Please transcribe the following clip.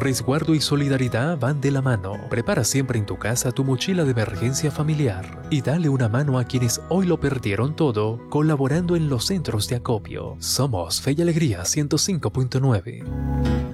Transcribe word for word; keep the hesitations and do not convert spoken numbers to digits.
resguardo y solidaridad van de la mano. Prepara siempre en tu casa tu mochila de emergencia familiar y dale una mano a quienes hoy lo perdieron todo colaborando en los centros de acopio. Somos Fe y Alegría ciento cinco punto nueve.